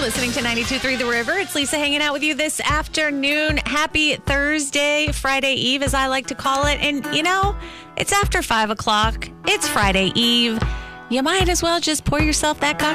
listening to 92.3 The River. It's Lisa hanging out with you this afternoon. Happy Thursday, Friday Eve, as I like to call it. And, you know, it's after 5 o'clock. It's Friday Eve. You might as well just pour yourself that cocktail